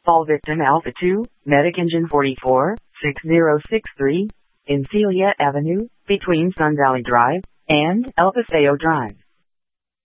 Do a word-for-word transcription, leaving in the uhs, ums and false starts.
Fall victim Alpha two, Medic Engine forty-four, six zero six three, in Celia Avenue, between Sun Valley Drive and El Paseo Drive.